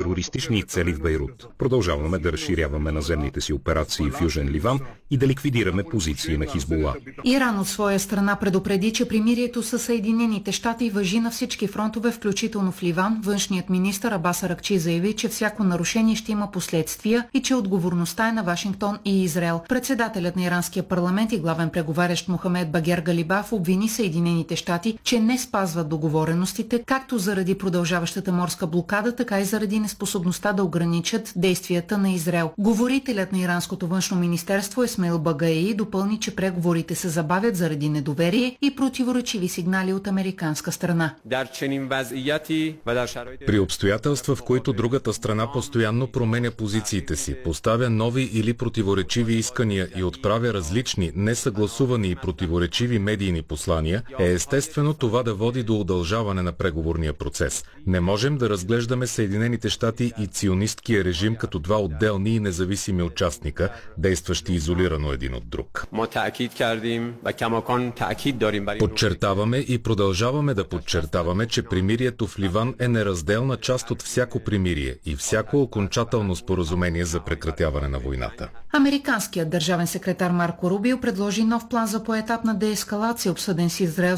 терористични цели в Бейрут. Продължаваме да разширяваме наземните си операции в Южен Ливан и да ликвидираме позиции на Хизбула. Иран от своя страна предупреди, че примирието със Съединените щати важи на всички фронтове, включително в Ливан. Външният министър Абас Аракчи заяви, че всяко нарушение ще има последствия и че отговорността е на Вашингтон и Израел. Председателят на иранския парламент и главен преговарящ Мохамед Багер Галибаф обвини Съединените щати, че не спазват договореностите, както заради продължаващата морска блокада, така и заради неспособността да ограничат действията на Израел. Говорителят на иранското външно министерство Исмаил Багаи допълни, че преговорите се забавят заради недоверие и противоречиви сигнали от американска страна. При обстоятелства, в които другата страна постоянно променя позициите си, поставя нови или противоречиви искания и отправя различни, несъгласувани и противоречиви медийни послания, е естествено това да води до удължаване на преговорния процес. Не можем да разглеждаме Съединените щати и ционисткия режим като два отделни и независими участника, действащи изолирано един от друг. Подчертаваме и продължаваме да подчертаваме, че примирието в Ливан е неразделна част от всяко примирие и всяко окончателно споразумение за прекратяване на войната. Американският държавен секретар Марко Рубио предложи нов план за поетапна деескалация, обсъден с израелския